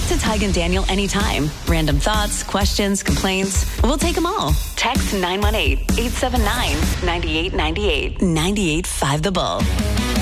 to Tig and Daniel anytime. Random thoughts, questions, complaints. We'll take them all. Text 918-879-9898. 98.5 The Bull.